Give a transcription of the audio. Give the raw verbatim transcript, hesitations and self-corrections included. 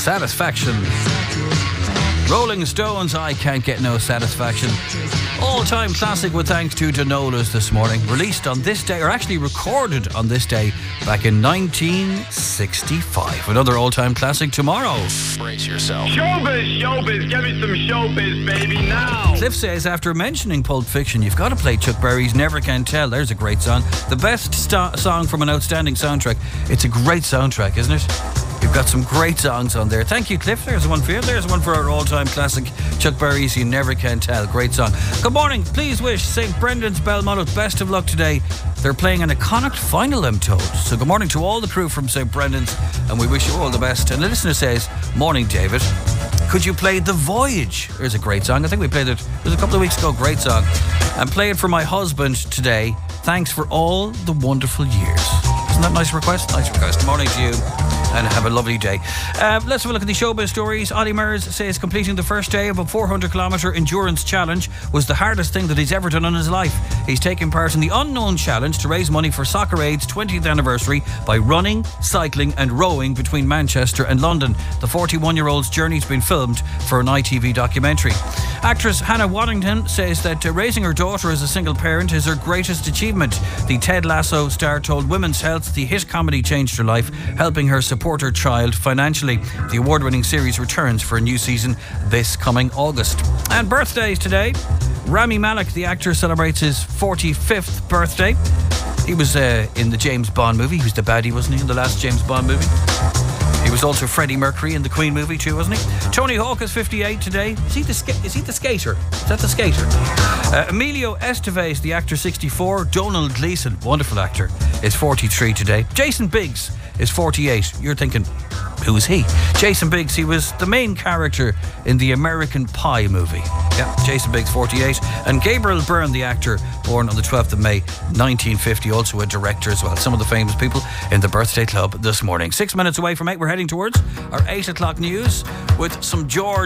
Satisfaction. Rolling Stones, I Can't Get No Satisfaction. All-time classic with thanks to Denolas this morning. Released on this day, or actually recorded on this day, back in nineteen sixty-five. Another all-time classic tomorrow. Brace yourself. Showbiz, showbiz, give me some showbiz, baby, now. Cliff says, after mentioning Pulp Fiction, you've got to play Chuck Berry's Never Can Tell. There's a great song. The best st- song from an outstanding soundtrack. It's a great soundtrack, isn't it? You've got some great songs on there. Thank you, Cliff. There's one for you. There's one for our all-time classic, Chuck Berry's You Never Can Tell. Great song. Good morning. Please wish Saint Brendan's Belmullet best of luck today. They're playing an Connacht final, I'm told. So good morning to all the crew from Saint Brendan's, and we wish you all the best. And the listener says, morning, David. Could you play The Voyage? There's a great song. I think we played it, it was a couple of weeks ago. Great song. And play it for my husband today. Thanks for all the wonderful years. Isn't that a nice request? Nice request. Morning to you. And have a lovely day. Uh, let's have a look at the showbiz stories. Ollie Murs says completing the first day of a four hundred kilometre endurance challenge was the hardest thing that he's ever done in his life. He's taking part in the Unknown Challenge to raise money for Soccer Aid's twentieth anniversary by running, cycling and rowing between Manchester and London. The forty-one-year-old's journey's been filmed for an I T V documentary. Actress Hannah Waddington says that uh, raising her daughter as a single parent is her greatest achievement. The Ted Lasso star told Women's Health the hit comedy changed her life, helping her support her child financially. The award-winning series returns for a new season this coming August. And birthdays today. Rami Malek, the actor, celebrates his forty-fifth birthday. He was uh, in the James Bond movie. He was the baddie, wasn't he, in the last James Bond movie? He was also Freddie Mercury in the Queen movie too, wasn't he? Tony Hawk is fifty-eight today. Is he the, ska- is he the skater? Is that the skater? Uh, Emilio Estevez, the actor, sixty-four. Donald Gleeson, wonderful actor, is forty-three today. Jason Biggs is forty-eight. You're thinking, who is he? Jason Biggs, he was the main character in the American Pie movie. Yeah, Jason Biggs, forty-eight. And Gabriel Byrne, the actor, born on the twelfth of May, nineteen fifty, also a director as well. Some of the famous people in the birthday club this morning. Six minutes away from eight, we're heading towards our eight o'clock news with some George